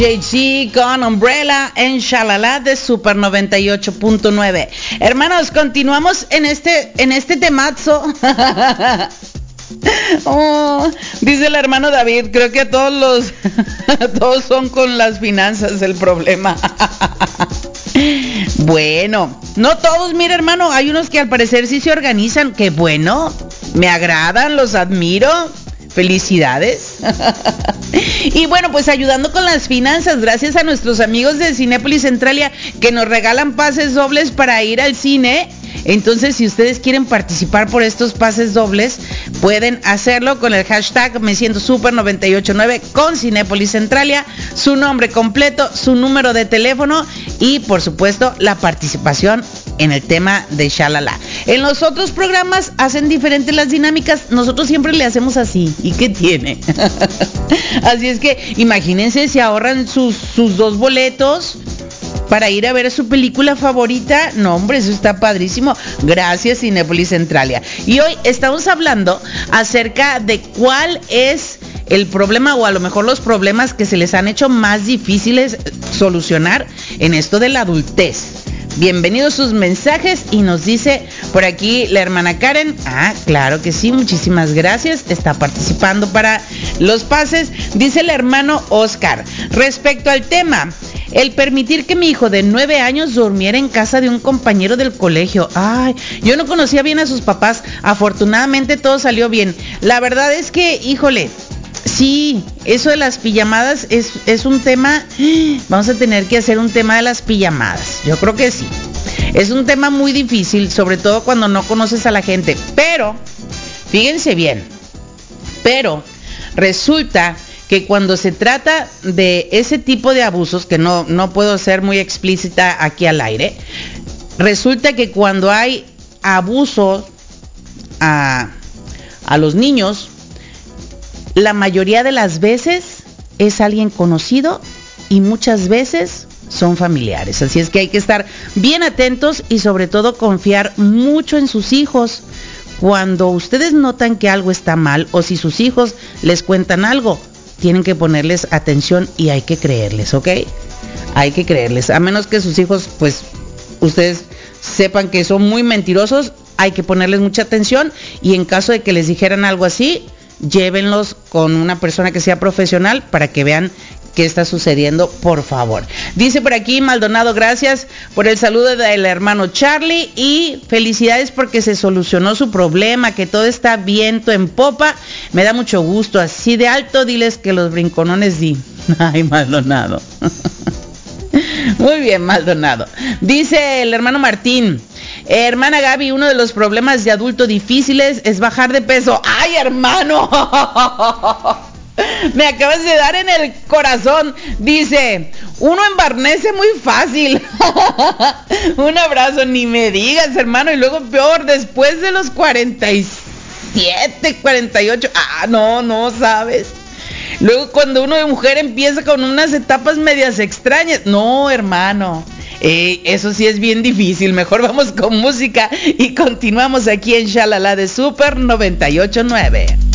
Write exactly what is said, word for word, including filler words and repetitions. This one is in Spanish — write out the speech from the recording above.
J G con Umbrella en Shalala de Super noventa y ocho punto nueve. Hermanos, continuamos en este en este temazo. Oh, dice el hermano David, creo que todos los todos son con las finanzas el problema. Bueno, no todos, mira hermano, hay unos que al parecer sí se organizan, que bueno, me agradan, los admiro. Felicidades. Y bueno, pues ayudando con las finanzas, gracias a nuestros amigos de Cinépolis Centralia que nos regalan pases dobles para ir al cine. Entonces, si ustedes quieren participar por estos pases dobles, pueden hacerlo con el hashtag Me Siento Super noventa y ocho nueve con Cinépolis Centralia, su nombre completo, su número de teléfono y, por supuesto, la participación en el tema de Shalala. En los otros programas hacen diferentes las dinámicas, nosotros siempre le hacemos así. ¿Y qué tiene? Así es que imagínense si ahorran sus, sus dos boletos para ir a ver su película favorita. No, hombre, eso está padrísimo. Gracias, Cinépolis Centralia. Y hoy estamos hablando acerca de cuál es el problema, o a lo mejor los problemas que se les han hecho más difíciles solucionar en esto de la adultez. Bienvenidos sus mensajes y nos dice por aquí la hermana Karen. Ah, claro que sí, muchísimas gracias. Está participando para los pases. Dice el hermano Oscar, respecto al tema, el permitir que mi hijo de nueve años durmiera en casa de un compañero del colegio. Ay, yo no conocía bien a sus papás. Afortunadamente todo salió bien. La verdad es que, híjole, sí, eso de las pijamadas es, es un tema. Vamos a tener que hacer un tema de las pijamadas. Yo creo que sí. Es un tema muy difícil, sobre todo cuando no conoces a la gente. Pero, fíjense bien, pero resulta que cuando se trata de ese tipo de abusos, que no, no puedo ser muy explícita aquí al aire, resulta que cuando hay abuso a, a los niños, la mayoría de las veces es alguien conocido y muchas veces son familiares. Así es que hay que estar bien atentos y sobre todo confiar mucho en sus hijos. Cuando ustedes notan que algo está mal o si sus hijos les cuentan algo, tienen que ponerles atención y hay que creerles, ¿ok? Hay que creerles. A menos que sus hijos, pues, ustedes sepan que son muy mentirosos, hay que ponerles mucha atención y en caso de que les dijeran algo así, llévenlos con una persona que sea profesional para que vean qué está sucediendo, por favor. Dice por aquí Maldonado, gracias por el saludo del hermano Charlie y felicidades porque se solucionó su problema, que todo está viento en popa. Me da mucho gusto, así de alto diles que los brinconones di. Ay, Maldonado. Muy bien, Maldonado. Dice el hermano Martín, hermana Gaby, uno de los problemas de adulto difíciles es bajar de peso. ¡Ay, hermano! Me acabas de dar en el corazón. Dice, uno embarnece muy fácil. Un abrazo, ni me digas, hermano. Y luego peor, después de los cuarenta y siete, cuarenta y ocho. Ah, no, no sabes. Luego cuando uno de mujer empieza con unas etapas medias extrañas. No, hermano. Eh, eso sí es bien difícil. Mejor vamos con música y continuamos aquí en Shalala de Super noventa y ocho nueve.